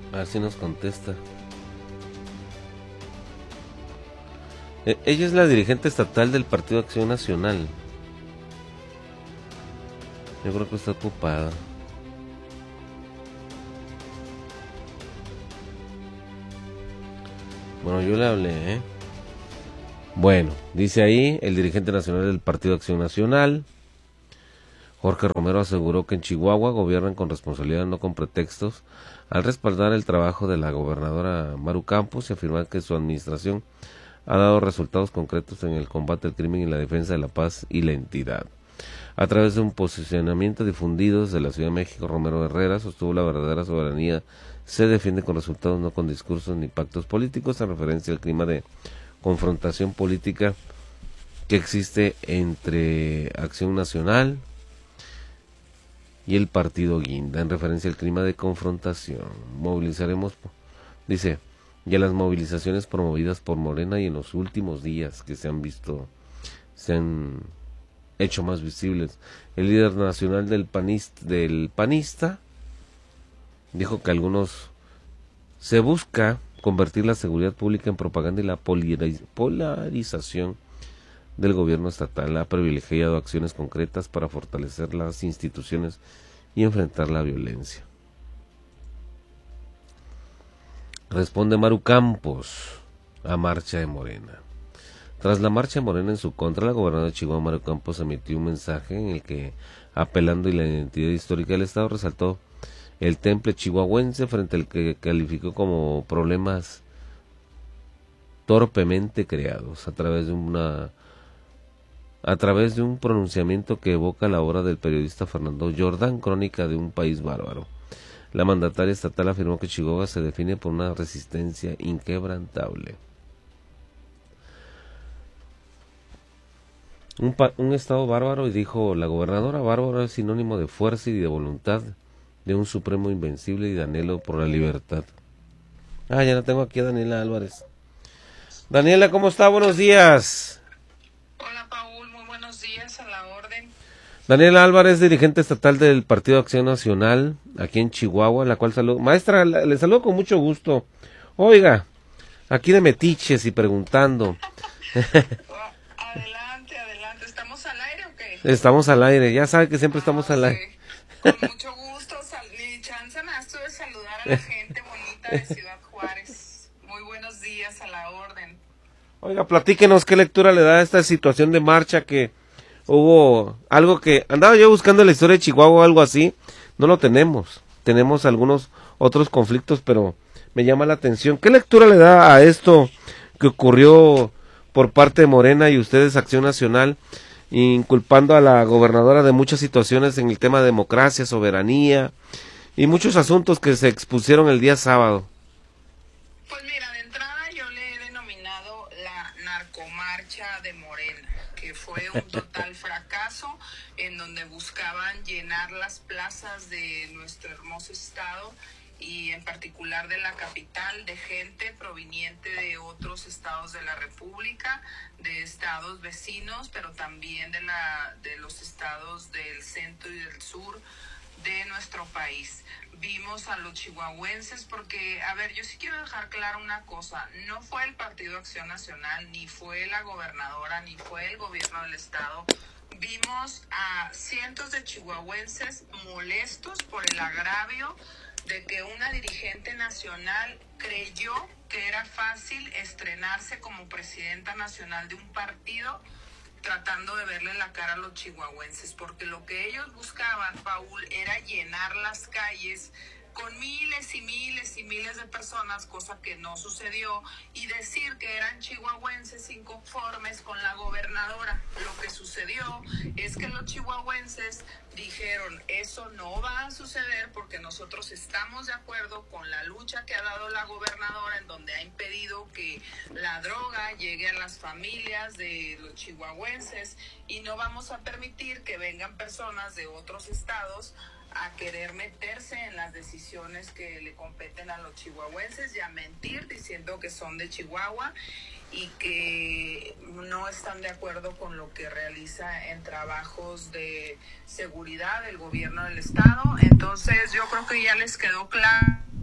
A ver si nos contesta. Ella es la dirigente estatal del Partido Acción Nacional. Yo creo que está ocupada. Bueno, yo le hablé, ¿eh? Bueno, dice ahí, el dirigente nacional del Partido Acción Nacional, Jorge Romero, aseguró que en Chihuahua gobiernan con responsabilidad, no con pretextos, al respaldar el trabajo de la gobernadora Maru Campos y afirmar que su administración ha dado resultados concretos en el combate al crimen y la defensa de la paz y la entidad. A través de un posicionamiento difundido desde la Ciudad de México, Romero Herrera sostuvo la verdadera soberanía se defiende con resultados, no con discursos ni pactos políticos, en referencia al clima de confrontación política que existe entre Acción Nacional y el partido Guinda, en referencia al clima de confrontación. Movilizaremos, dice, ya las movilizaciones promovidas por Morena y en los últimos días que se han hecho más visibles. El líder nacional del panista dijo que algunos se busca convertir la seguridad pública en propaganda y la polarización del gobierno estatal. Ha privilegiado acciones concretas para fortalecer las instituciones y enfrentar la violencia. Responde Maru Campos a marcha de Morena. Tras la marcha de Morena en su contra, la gobernadora de Chihuahua, Maru Campos, emitió un mensaje en el que, apelando a la identidad histórica del Estado, resaltó el temple chihuahuense, frente al que calificó como problemas torpemente creados a través de un pronunciamiento que evoca la obra del periodista Fernando Jordán, Crónica de un país bárbaro. La mandataria estatal afirmó que Chihuahua se define por una resistencia inquebrantable. Un estado bárbaro, y dijo la gobernadora, bárbaro es sinónimo de fuerza y de voluntad, de un supremo invencible y de anhelo por la libertad. Ya no tengo aquí a Daniela Álvarez. Daniela, ¿cómo está? Buenos días. Hola, Paul, muy buenos días, a la orden. Daniela Álvarez, dirigente estatal del Partido Acción Nacional, aquí en Chihuahua, la cual saludo. Maestra, le saludo con mucho gusto. Oiga, aquí de metiches y preguntando. Adelante, ¿estamos al aire o qué? Estamos al aire, ya sabe que siempre estamos al aire. Con mucho gusto, ni chance me das tú de saludar a la gente bonita de Ciudad Juárez. Muy buenos días, a la orden. Oiga, platíquenos qué lectura le da a esta situación de marcha, que hubo algo que andaba yo buscando en la historia de Chihuahua o algo así. No lo tenemos. Tenemos algunos otros conflictos, pero me llama la atención. ¿Qué lectura le da a esto que ocurrió por parte de Morena y ustedes, Acción Nacional, inculpando a la gobernadora de muchas situaciones en el tema de democracia, soberanía y muchos asuntos que se expusieron el día sábado? Pues mira, de entrada yo le he denominado la narcomarcha de Morena, que fue un total fracaso, en donde buscaban llenar las plazas de nuestro hermoso estado y en particular de la capital, de gente proveniente de otros estados de la República, de estados vecinos, pero también de los estados del centro y del sur de nuestro país. Vimos a los chihuahuenses porque, a ver, yo sí quiero dejar claro una cosa, no fue el Partido Acción Nacional, ni fue la gobernadora, ni fue el gobierno del estado. Vimos a cientos de chihuahuenses molestos por el agravio de que una dirigente nacional creyó que era fácil estrenarse como presidenta nacional de un partido tratando de verle la cara a los chihuahuenses, porque lo que ellos buscaban, Paul, era llenar las calles con miles y miles y miles de personas, cosa que no sucedió, y decir que eran chihuahuenses inconformes con la gobernadora. Lo que sucedió es que los chihuahuenses dijeron, eso no va a suceder porque nosotros estamos de acuerdo con la lucha que ha dado la gobernadora, en donde ha impedido que la droga llegue a las familias de los chihuahuenses, y no vamos a permitir que vengan personas de otros estados a querer meterse en las decisiones que le competen a los chihuahuenses y a mentir diciendo que son de Chihuahua y que no están de acuerdo con lo que realiza en trabajos de seguridad el gobierno del estado. Entonces yo creo que ya les quedó claro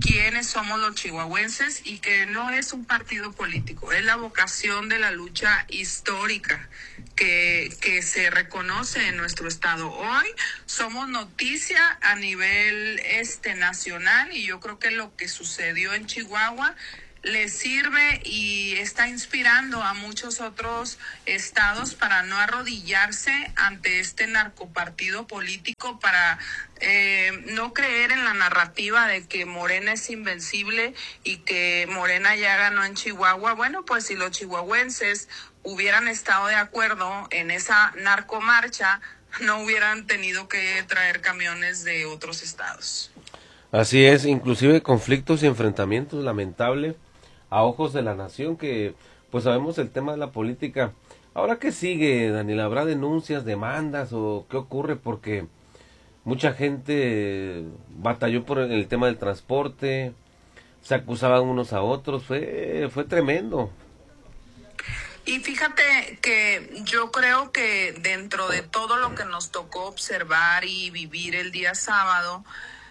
quiénes somos los chihuahuenses y que no es un partido político, es la vocación de la lucha histórica que se reconoce en nuestro estado. Hoy somos noticia a nivel nacional y yo creo que lo que sucedió en Chihuahua le sirve y está inspirando a muchos otros estados para no arrodillarse ante este narcopartido político, para no creer en la narrativa de que Morena es invencible y que Morena ya ganó en Chihuahua. Bueno, pues si los chihuahuenses hubieran estado de acuerdo en esa narcomarcha, no hubieran tenido que traer camiones de otros estados. Así es, inclusive conflictos y enfrentamientos, lamentable, a ojos de la nación, que pues sabemos el tema de la política. Ahora, ¿qué sigue, Daniel? ¿Habrá denuncias, demandas o qué ocurre? Porque mucha gente batalló por el tema del transporte, se acusaban unos a otros, fue tremendo. Y fíjate que yo creo que dentro de todo lo que nos tocó observar y vivir el día sábado,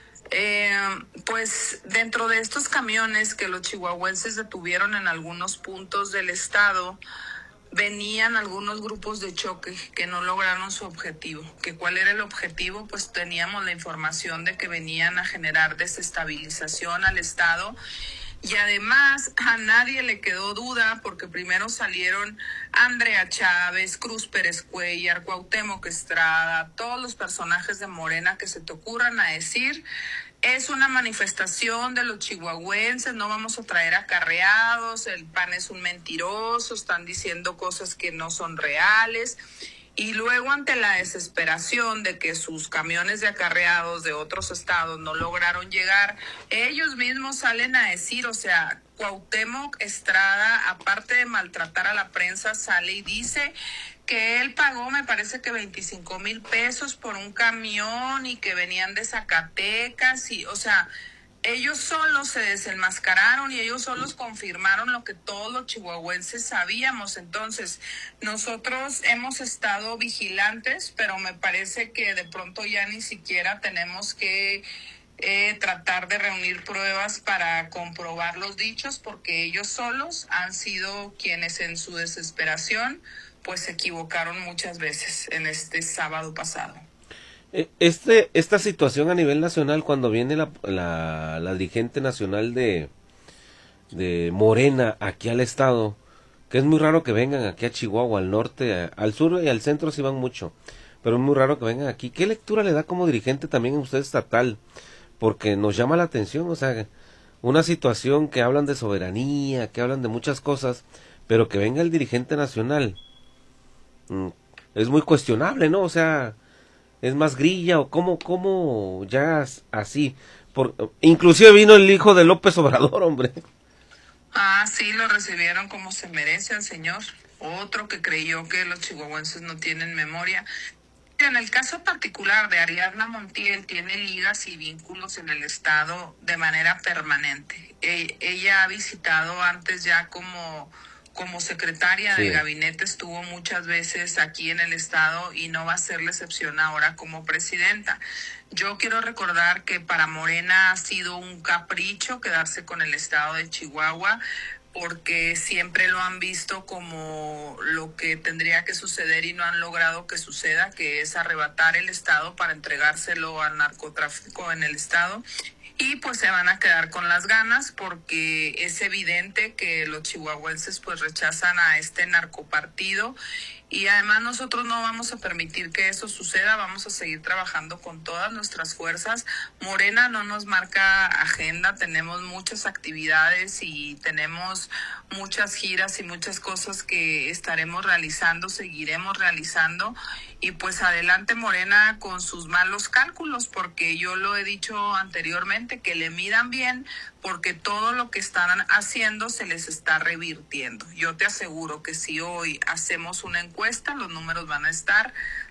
pues dentro de estos camiones que los chihuahuenses detuvieron en algunos puntos del estado, venían algunos grupos de choque que no lograron su objetivo. ¿Que cuál era el objetivo? Pues teníamos la información de que venían a generar desestabilización al estado. Y además a nadie le quedó duda, porque primero salieron Andrea Chávez, Cruz Pérez Cuellar, Cuauhtémoc Estrada, todos los personajes de Morena que se te ocurran a decir: es una manifestación de los chihuahuenses, no vamos a traer acarreados, el PAN es un mentiroso, están diciendo cosas que no son reales. Y luego, ante la desesperación de que sus camiones de acarreados de otros estados no lograron llegar, ellos mismos salen a decir, o sea, Cuauhtémoc Estrada, aparte de maltratar a la prensa, sale y dice que él pagó, me parece que 25,000 pesos por un camión y que venían de Zacatecas, y, o sea, ellos solos se desenmascararon y ellos solos confirmaron lo que todos los chihuahuenses sabíamos. Entonces, nosotros hemos estado vigilantes, pero me parece que de pronto ya ni siquiera tenemos que tratar de reunir pruebas para comprobar los dichos, porque ellos solos han sido quienes en su desesperación pues se equivocaron muchas veces en este sábado pasado. Esta situación a nivel nacional, cuando viene la dirigente nacional de Morena aquí al estado, que es muy raro que vengan aquí a Chihuahua, al norte, al sur y al centro sí van mucho, pero es muy raro que vengan aquí. ¿Qué lectura le da como dirigente también a usted estatal? Porque nos llama la atención, o sea, una situación que hablan de soberanía, que hablan de muchas cosas, pero que venga el dirigente nacional, es muy cuestionable, ¿no? O sea, es más grilla, o cómo ya así. Inclusive vino el hijo de López Obrador, hombre. Ah, sí, lo recibieron como se merece al señor. Otro que creyó que los chihuahuenses no tienen memoria. En el caso particular de Ariadna Montiel, tiene ligas y vínculos en el estado de manera permanente. Ella ha visitado antes ya como secretaria de gabinete, estuvo muchas veces aquí en el estado y no va a ser la excepción ahora como presidenta. Yo quiero recordar que para Morena ha sido un capricho quedarse con el estado de Chihuahua, porque siempre lo han visto como lo que tendría que suceder y no han logrado que suceda, que es arrebatar el estado para entregárselo al narcotráfico en el estado. Y pues se van a quedar con las ganas, porque es evidente que los chihuahuenses pues rechazan a este narcopartido, y además nosotros no vamos a permitir que eso suceda. Vamos a seguir trabajando con todas nuestras fuerzas. Morena no nos marca agenda, tenemos muchas actividades y tenemos muchas giras y muchas cosas que estaremos realizando, seguiremos realizando, y pues adelante Morena con sus malos cálculos, porque yo lo he dicho anteriormente, que le midan bien, porque todo lo que están haciendo se les está revirtiendo. Yo te aseguro que si hoy hacemos una encuesta, los números van a estar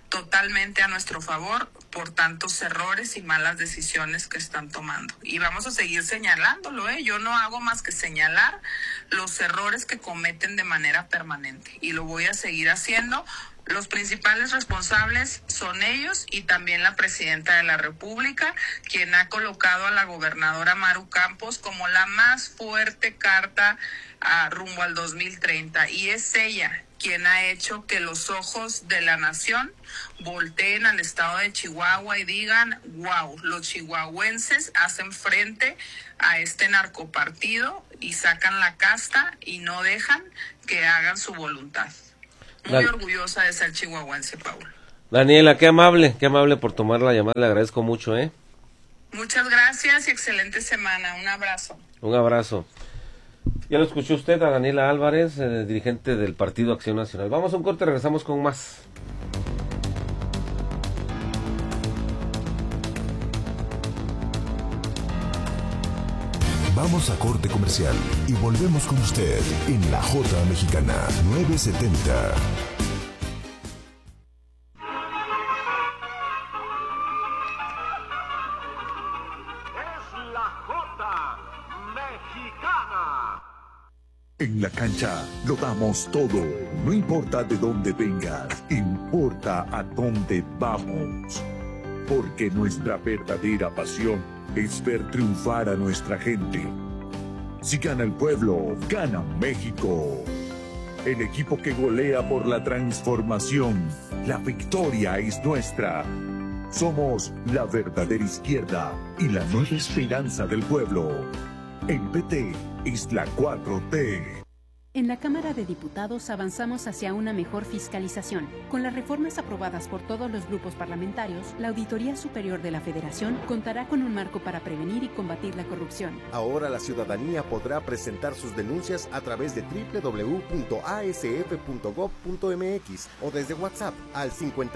totalmente a nuestro favor por tantos errores y malas decisiones que están tomando. Y vamos a seguir señalándolo, ¿eh? Yo no hago más que señalar los errores que cometen de manera permanente y lo voy a seguir haciendo. Los principales responsables son ellos y también la presidenta de la República, quien ha colocado a la gobernadora Maru Campos como la más fuerte carta rumbo al 2030. Y es ella quien ha hecho que los ojos de la nación volteen al estado de Chihuahua y digan, wow, los chihuahuenses hacen frente a este narcopartido y sacan la casta y no dejan que hagan su voluntad. Muy orgullosa de ser chihuahuense, Paul. Daniela, qué amable por tomar la llamada, le agradezco mucho, ¿eh? Muchas gracias y excelente semana, un abrazo. Un abrazo. Ya lo escuchó usted a Daniela Álvarez, dirigente del Partido Acción Nacional. Vamos a un corte, regresamos con más. Vamos a corte comercial y volvemos con usted en La Jota Mexicana 970. Es La Jota Mexicana. En la cancha lo damos todo. No importa de dónde vengas, importa a dónde vamos. Porque nuestra verdadera pasión es ver triunfar a nuestra gente. Si gana el pueblo, gana México. El equipo que golea por la transformación. La victoria es nuestra. Somos la verdadera izquierda y la nueva esperanza del pueblo. El PT es la 4T. En la Cámara de Diputados avanzamos hacia una mejor fiscalización. Con las reformas aprobadas por todos los grupos parlamentarios, la Auditoría Superior de la Federación contará con un marco para prevenir y combatir la corrupción. Ahora la ciudadanía podrá presentar sus denuncias a través de www.asf.gov.mx o desde WhatsApp al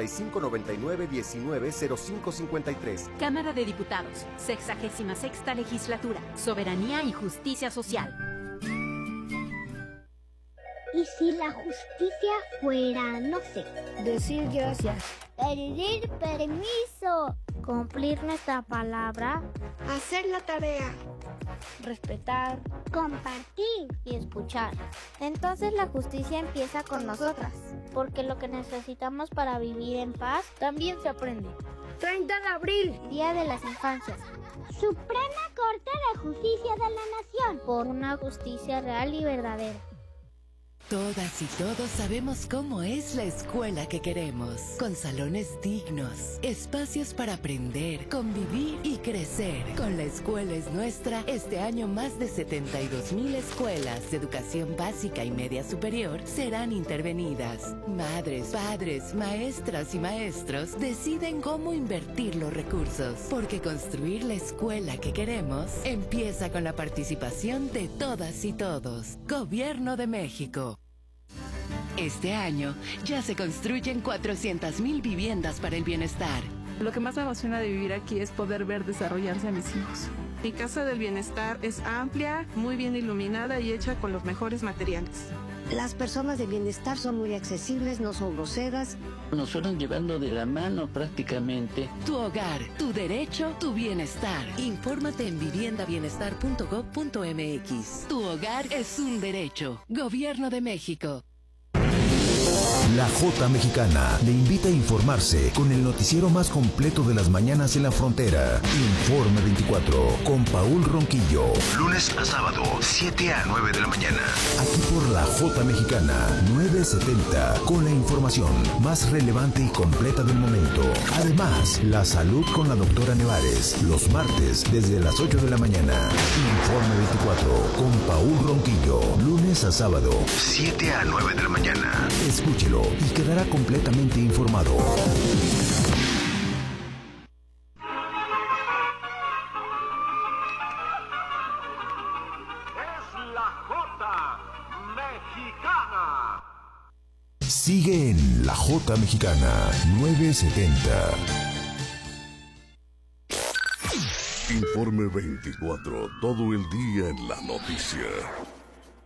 5599-190553. Cámara de Diputados, 66ª Legislatura, Soberanía y Justicia Social. ¿Y si la justicia fuera, no sé, decir gracias, pedir permiso, cumplir nuestra palabra, hacer la tarea, respetar, compartir y escuchar? Entonces la justicia empieza con nosotras, porque lo que necesitamos para vivir en paz también se aprende. 30 de abril, Día de las Infancias. Suprema Corte de Justicia de la Nación, por una justicia real y verdadera. Todas y todos sabemos cómo es la escuela que queremos, con salones dignos, espacios para aprender, convivir y crecer. Con La Escuela es Nuestra, este año más de 72,000 escuelas de educación básica y media superior serán intervenidas. Madres, padres, maestras y maestros deciden cómo invertir los recursos, porque construir la escuela que queremos empieza con la participación de todas y todos. Gobierno de México. Este año ya se construyen 400,000 viviendas para el bienestar. Lo que más me emociona de vivir aquí es poder ver desarrollarse a mis hijos. Mi casa del bienestar es amplia, muy bien iluminada y hecha con los mejores materiales. Las personas de bienestar son muy accesibles, no son groseras. Nos fueron llevando de la mano prácticamente. Tu hogar, tu derecho, tu bienestar. Infórmate en viviendabienestar.gov.mx. Tu hogar es un derecho. Gobierno de México. La Jota Mexicana le invita a informarse con el noticiero más completo de las mañanas en la frontera. Informe 24 con Paul Ronquillo. Lunes a sábado, 7 a 9 de la mañana. Aquí por la Jota Mexicana 970 con la información más relevante y completa del momento. Además, la salud con la doctora Nevares. Los martes desde las 8 de la mañana. Informe 24 con Paul Ronquillo. Lunes a sábado, 7 a 9 de la mañana. Escúchelo y quedará completamente informado. Es La Jota Mexicana. Sigue en La Jota Mexicana 970. Informe 24, todo el día en la noticia.